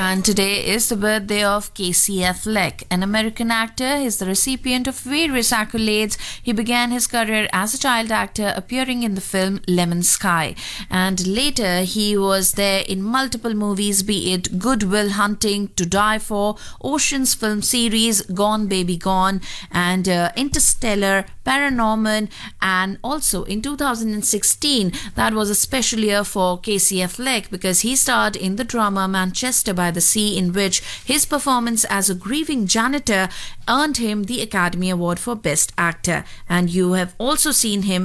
And today is the birthday of Casey Affleck, an American actor. He is the recipient of various accolades. He began his career as a child actor, appearing in the film Lemon Sky. And later, he was there in multiple movies, be it Good Will Hunting, To Die For, Ocean's film series, Gone Baby Gone, and Interstellar, Paranorman, and also in 2016, that was a special year for Casey Affleck because he starred in the drama Manchester by the Sea, in which his performance as a grieving janitor earned him the Academy Award for Best Actor. And you have also seen him